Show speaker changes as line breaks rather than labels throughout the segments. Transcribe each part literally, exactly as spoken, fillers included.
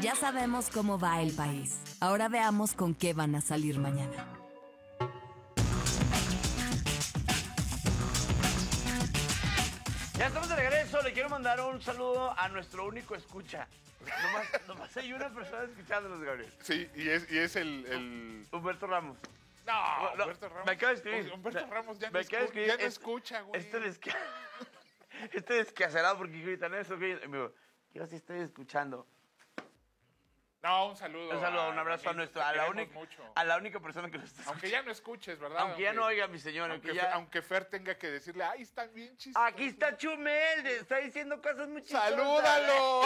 Ya sabemos cómo va el país. Ahora veamos con qué van a salir mañana.
Ya estamos de regreso. Le quiero mandar un saludo a nuestro único escucha. Nomás, nomás hay una persona escuchándonos, Gabriel.
Sí, y es, y es el, el...
Humberto Ramos.
No,
No,
Humberto Ramos.
Me acaba de escribir.
Humberto Ramos ya no,
Me acaba de
escu
escribir.
ya no
Es-
escucha, güey.
Este, desca... este descacerado porque gritan eso. güey. Y me digo, yo sí estoy escuchando.
No, un saludo.
Un saludo, un abrazo a, nuestro, a, la única,
mucho.
a la única persona que lo está escuchando.
Aunque ya no escuches, ¿verdad?
Aunque ya no oiga, mi señor.
Aunque,
Aunque
Fer,
ya...
aunque Fer tenga que decirle, ay, están bien chistosos.
Aquí está Chumel, está diciendo cosas muy chistosas.
¡Salúdalo!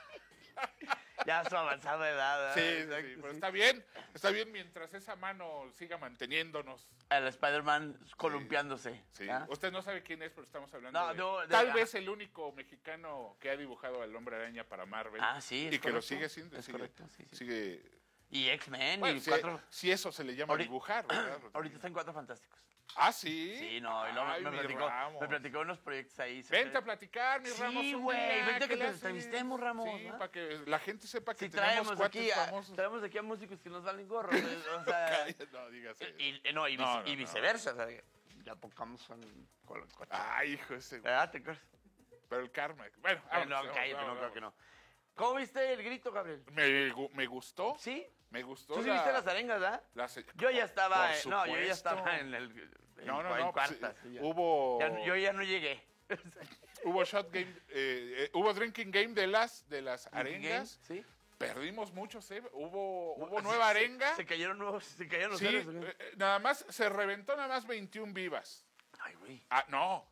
Ya su avanzada edad.
Sí,
¿verdad?
sí, sí, pero está bien, está bien mientras esa mano siga manteniéndonos.
El Spider-Man columpiándose.
Sí.
¿Ah?
Usted no sabe quién es, pero estamos hablando
No,
de,
no, de-
tal
ah.
vez el único mexicano que ha dibujado al Hombre Araña para Marvel.
Ah, sí, es
y que lo
correcto.
sigue siendo.
Es
sigue,
correcto, sí, sí.
sigue.
Y X-Men
Bueno,
y
si,
cuatro...
si eso se le llama
Ahorita-
dibujar, ¿verdad?
Ahorita están Cuatro Fantásticos.
Ah, sí.
Sí, no, y luego
Ay,
me,
mi
platicó,
Ramos.
me platicó unos proyectos ahí.
Vente a platicar, mi
Sí,
Ramos. un
güey,
día,
vente a que
¿qué
te
le haces?
entrevistemos, Ramos,
Sí,
¿no?
para que la gente sepa que
Si
tenemos
traemos
cuates
aquí, a,
famosos.
traemos aquí a músicos que nos valen gorro. O sea,
No digas eso.
y, y- no, y,
No,
vice-
no,
y
no.
viceversa. O sea, ya tocamos en con los coches.
Ay, hijo ese.
¿Verdad? ¿Te acuerdas?
Pero el karma. Bueno,
Eh, no,
vamos,
cállate,
vamos,
no, creo
vamos.
que no. ¿Cómo viste el grito, Gabriel?
Me, gu- me gustó.
¿Sí?
Me gustó.
¿Tú sí
la-
viste las arengas, verdad?
las-
Yo ya estaba,
Por
eh, no, yo ya
supuesto.
estaba en el en,
No, no,
en
no, pues,
cuartas. sí, ya.
hubo,
Ya- yo ya no llegué.
hubo shot game, eh, eh, hubo drinking game de las, de las arengas.
¿Sí?
Perdimos muchos, ¿eh? Hubo, hubo nueva arenga.
Se, se cayeron nuevos, se cayeron los
Sí,
héroes, ¿o qué?
eh, eh, nada más, se reventó nada más veintiún vivas.
Ay, güey.
Ah, no.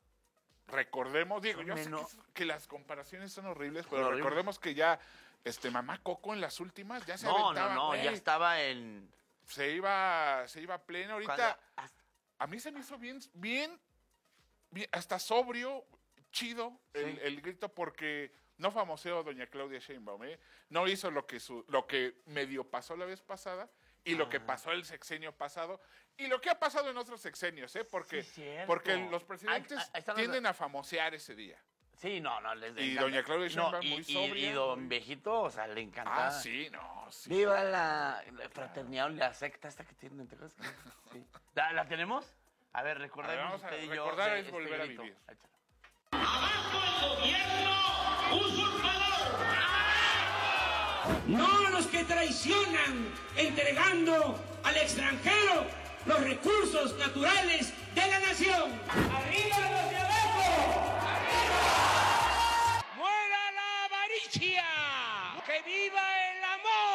Recordemos, digo, yo sé que,
Menos.
que las comparaciones son horribles, pero
Son horribles.
recordemos que ya, este, Mamá Coco en las últimas ya se
No, no,
aventaba,
no,
güey.
ya estaba en...
Se iba, se iba pleno. Ahorita,
cuando- hasta-
a mí se me hizo bien, bien, bien, hasta sobrio, chido el,
Sí.
el grito porque no famoseó doña Claudia Sheinbaum, ¿eh? No hizo lo que, su, lo que medio pasó la vez pasada y lo que
Ah.
pasó el sexenio pasado y lo que ha pasado en otros sexenios, ¿eh? Porque,
Sí, cierto.
porque los presidentes
Ahí- ahí están los-
tienden a famosear ese día.
Sí, no, no, les
Y
encanta.
doña Claudia Sheinbaum
no, y,
muy
y-
sobria.
y don Viejito, o sea, le encanta.
Ah, sí, no, sí.
Viva la, la fraternidad, la secta esta que tienen, ¿te acuerdas? Sí. ¿La, la tenemos? A ver, recordemos
A ver, vamos a
usted y yo.
recordar
de
es volver a
grito.
vivir.
Échalo.
¡Abajo el gobierno usurpador!
No a los que traicionan entregando al extranjero los recursos naturales de la nación. ¡Arriba los de abajo! ¡Arriba! ¡Muera la avaricia! ¡Que viva el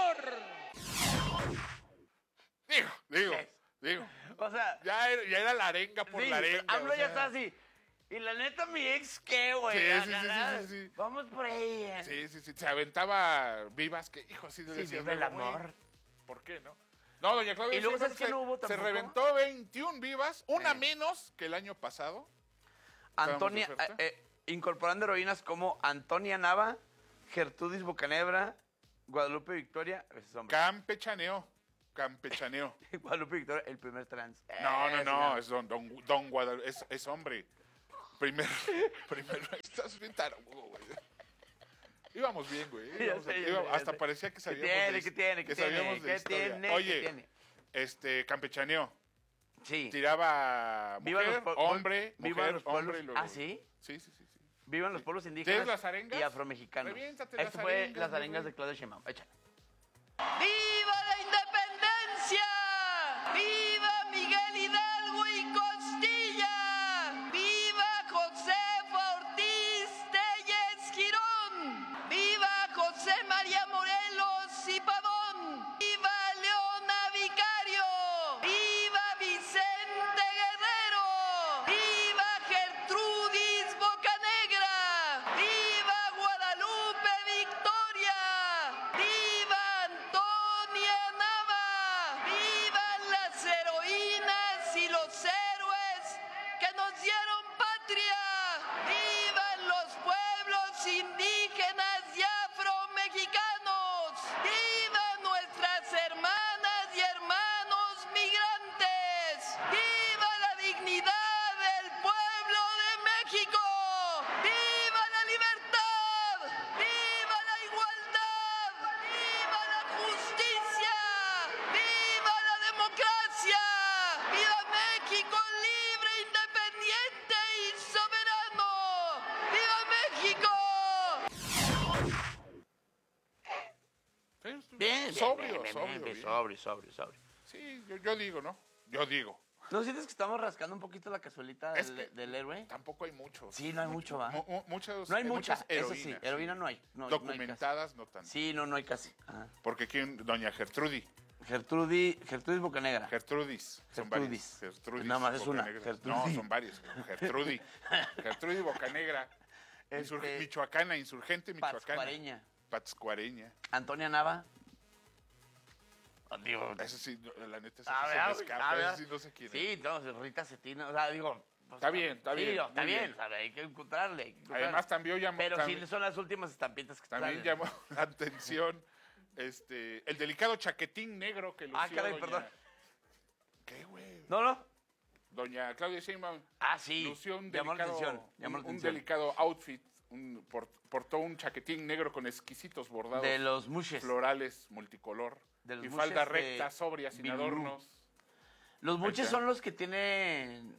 amor!
Digo, digo,
¿Qué?
digo.
O sea,
Ya era, ya era la arenga por
sí,
la arenga.
AMLO
o
ya
sea.
está así. Y la neta, mi ex, ¿qué, güey?
Sí,
Ah,
sí,
na,
sí,
na,
sí, sí, sí.
Vamos por ahí. eh.
Sí, sí, sí. Se aventaba vivas que, hijo, así le
Sí,
decías,
viva el
luego, güey,
amor.
¿por qué, no? No, doña Claudia
Y luego,
Sheinbaum
¿sabes qué
se,
no hubo
se
tampoco?
reventó veintiún vivas, una
Eh.
menos que el año pasado.
Antonia,
Estábamos de
eh, eh, incorporando heroínas como Antonia Nava, Gertrudis Bocanebra, Guadalupe Victoria, ese es hombre.
Campechaneó, campechaneó.
Guadalupe Victoria, el primer trans.
No, no,
Eh,
no,
señor.
es don, don, don Guadalupe, es, es hombre. Primero, primero, estás bien tarugo, güey. Íbamos bien, güey.
Ya
íbamos-
sé, ya
íbamos-
sé, ya
hasta
sé.
parecía que
¿Qué
sabíamos
tiene,
de,
qué tiene, qué
que sabíamos
tiene,
de
qué
historia.
tiene, qué
Oye,
tiene?
este, campechaneó.
Sí.
Tiraba
Vivan
mujer,
los po-
hombre,
vivan
mujer,
los pueblos-
hombre y luego...
¿Ah, sí?
Sí, sí, sí, sí.
Vivan los pueblos indígenas
¿Tienes las arengas?
y afromexicanos.
Reviéntate las
Esto fue
arengas,
las
mi
arengas
rey.
de Claudia Sheinbaum. Échale.
¡Viva la independencia! ¡Viva Miguel Hidalgo y Costilla! ¡Viva Josefa Ortiz Telles Girón! ¡Viva José María Morelos y Pavón! ¡Viva Leona Vicario! ¡Viva Vicente Guerrero! ¡Viva Gertrudis Bocanegra! ¡Viva Guadalupe Victoria! ¡Viva Antonia Nava! ¡Vivan las heroínas y los héroes
Bien,
sobrio,
bien, bien,
sobrio,
bien, bien,
bien.
sobrio, sobrio, sobrio.
Sí, yo, yo digo, ¿no? Yo digo.
¿No sientes que estamos rascando un poquito la cazuelita
Es
del,
que
del héroe?
Tampoco hay muchos.
Sí, no hay mucho, ¿va?
mu- mu- muchos,
No hay
eh,
mucha,
muchas
eso
heroínas.
sí, heroína no hay. No,
Documentadas no,
no hay
tanto.
casi. Sí, no, no hay casi. Ajá.
Porque aquí en doña Gertrudis.
Gertrudis, Gertrudis Bocanegra.
Gertrudis. Son
Gertrudis.
varias. Gertrudis.
Nada más es una,
Bocanegra.
Gertrudis.
No, son varias. Gertrudis. Gertrudis Bocanegra. Insur-
Este,
Michoacana, insurgente michoacana.
Pátzcuareña.
Pátzcuareña.
Antonia Nava. Oh, digo,
Eso sí, no, la neta, eso
a
sí se
ver,
me escapa.
a ver.
Eso sí no sé quién es.
Sí, no, Rita Cetina, o sea, digo... pues,
Está bien, está
sí,
bien,
no, está
muy
bien,
bien.
¿sabe? Hay que encontrarle. hay que encontrarle.
Además, también llamó...
Pero
también,
sí son las últimas estampitas que
también
salen.
llamó la atención este, el delicado chaquetín negro que lució
Ah, caray,
doña...
perdón.
¿Qué, güey?
No, no.
Doña Claudia Sheinbaum
Ah, sí.
lució un
Llamó la
delicado,
atención. Llamó la
un, un
atención.
delicado outfit, un, por- portó un chaquetín negro con exquisitos bordados
De los mushes.
florales multicolor
De los
y
mushes
falda
de
recta, sobria, sin
Bilulú.
adornos.
Los
Ahí
buches
está.
son los que tienen...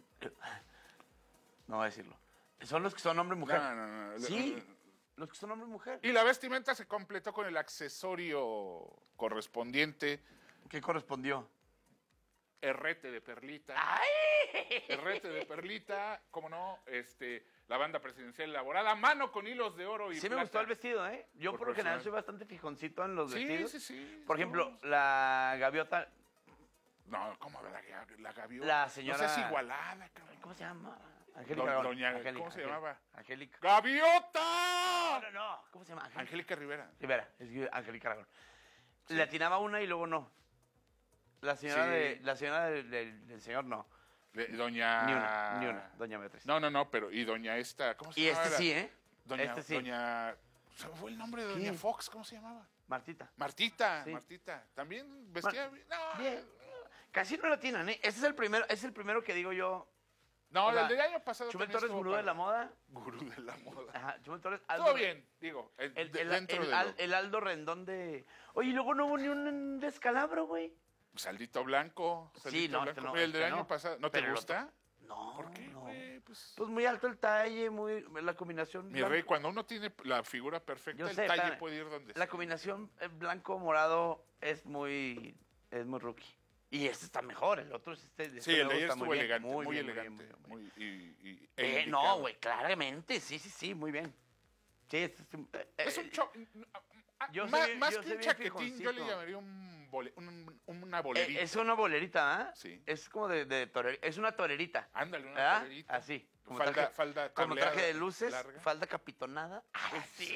No voy a decirlo. Son los que son hombre y mujer.
No, no, no.
Sí, los que son hombre y mujer.
Y la vestimenta se completó con el accesorio correspondiente,
¿Qué correspondió?
herrete de perlita.
¡Ay!
Herrete de perlita, como no, este, la banda presidencial elaborada, mano con hilos de oro y
Sí me
plata.
gustó el vestido, ¿eh? Yo
Por
por lo general
personal.
soy bastante fijoncito en los
Sí,
vestidos.
sí, sí.
Por ejemplo,
todos.
la gaviota...
No, ¿cómo la, la, la gaviota?
La señora-
No seas igualada, cabrón.
¿Cómo se llama?
Do-
Angélica Aragón.
doña-
Angélica,
¿cómo se
Angélica,
llamaba?
Angélica. No,
¡Gaviota!
no, no. ¿Cómo se llama? Angélica.
Angélica Rivera.
Rivera, es que Angélica Aragón. Le atinaba una y luego no. La señora,
Sí.
de, la señora del, del- del señor no.
Le- doña...
Ni una, ni una, doña Beatriz.
No, no, no, pero y doña esta, ¿cómo se
Y
llamaba?
este
la-
sí, ¿eh?
Doña,
este sí.
doña... ¿Se me fue el nombre de doña
¿Quién?
Fox? ¿Cómo se llamaba?
Martita.
Martita,
Sí.
Martita. También vestía
Mar-
bien. No,
Bien. Casi no la atinan, ¿eh? Ese es el primero, ese es el primero que digo yo.
no,
O
el
sea,
del año pasado
Chumel
también
Torres,
estuvo
gurú de
padre.
la moda.
Gurú de la moda.
Ajá, Chumel Torres.
Todo bien, digo, el-
El,
de-
el-
dentro
el
de
Al-
lo-
el Aldo Rendón de... Oye, y luego no hubo ni un descalabro, güey.
Saldito Blanco. Saldito
no,
Blanco.
este no,
el del
este
año
no.
pasado. ¿No te
Pero el
gusta?
No,
¿Por qué,
no.
güey? Pues,
Pues muy alto el talle, muy la combinación.
mi
blanco-
rey, cuando uno tiene la figura perfecta,
Yo
el
sé,
talle
espérame.
puede ir donde
La
sea.
combinación eh, blanco-morado es muy, es muy rookie. Y este está mejor, el otro es este. este
Sí,
me
el de ayer
gusta
estuvo
muy bien,
elegante, muy,
muy bien, muy
elegante.
bien, muy bien.
muy- y, y-
Eh,
e
no,
indicado.
güey, claramente, sí, sí, sí, muy bien. Sí, este es un... eh,
Es un
eh,
cho- ah,
yo
más,
soy-
más
yo
que
soy
un
bien
chaquetín, yo le
fijoncito.
llamaría un bole- un- una
eh,
bolerita.
es una bolerita, ¿ah?
Sí.
Es como de, de toreri- es una torerita.
Ándale, una
¿verdad?
bolerita.
Así. Como
Falda-
traje,
falda
como
tableada,
traje de luces,
larga.
falda capitonada. Ay, sí.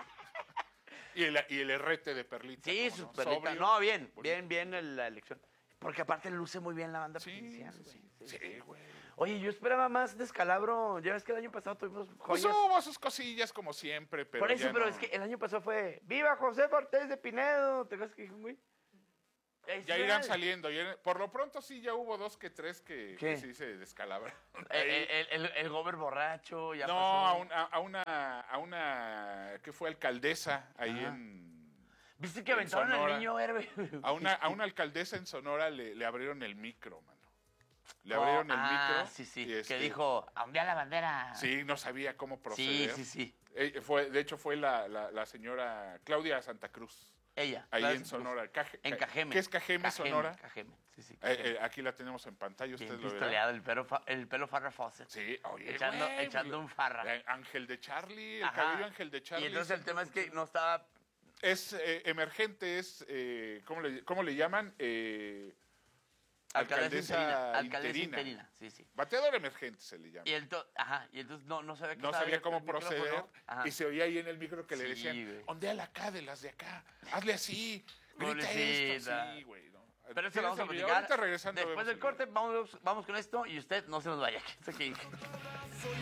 Y el, y el herrete de perlita.
Sí,
¿cómo
sus
no?
perlitas.
Sobrio,
No, bien,
bonito.
bien, bien el- la elección. Porque aparte luce muy bien la banda
Sí,
presidencial,
sí,
güey.
sí. Sí, güey.
Oye, yo esperaba más descalabro. Ya ves que el año pasado tuvimos
Pues
joyas.
hubo sus cosillas como siempre, pero
Por eso,
ya
pero
no-
es que el año pasado fue ¡Viva José Cortés de Pinedo! ¿Te acuerdas que dijo, güey? Es
Ya
real.
irán saliendo. ya- por lo pronto sí ya hubo dos que tres que,
¿Qué?
que sí se descalabraron.
Eh, El, el, el, el gober borracho, ya
no,
pasó.
a, un- a- a una, a una que fue alcaldesa ahí
Ajá.
en...
¿Viste que
en
aventaron al
Sonora.
niño héroe?
A una, a una alcaldesa en Sonora le, le abrieron el micro, mano. Le abrieron el
ah,
micro.
sí, sí.
y
Que
este,
dijo, a ondear la bandera.
Sí, no sabía cómo
sí,
proceder.
sí, sí.
Eh, fue, de hecho, fue la, la, la señora Claudia Santa Cruz,
Ella.
ahí
Claudia
en
Santa Cruz.
Sonora. Caje-
En Cajeme.
¿Qué es Cajeme, Sonora?
Cajeme, sí, sí.
Eh,
Cajeme.
eh, aquí la tenemos en pantalla, usted
Bien
lo verá.
pistoleado, el pelo, fa- el pelo Farrah Fawcett.
Sí, oye,
Echando-
güey,
echando
pues,
un Farrah.
eh, Ángel de Charlie, el
Ajá.
cabello Ángel de Charlie.
Y entonces el tema es que no estaba...
Es eh, emergente, es, eh, ¿cómo, le, ¿cómo le llaman? Eh,
Alcaldesa interina. Alcaldesa
interina.
interina, sí, sí.
Bateador emergente se le llama.
Y, el to- ajá, y entonces no, no sabía, que
No
estaba
sabía
abierto
cómo
el micrófono.
proceder
Ajá.
y se oía ahí en el micro que le
Sí,
decían,
güey.
ondéala acá de las de acá, hazle así, grita esto,
Pobrecita.
sí, güey. ¿no?
Pero eso
¿Tienes
lo vamos a
el video?
platicar.
Ahorita regresando
Después
vemos
del
el
corte,
video.
vamos, vamos con esto y usted no se nos vaya. Quédese aquí.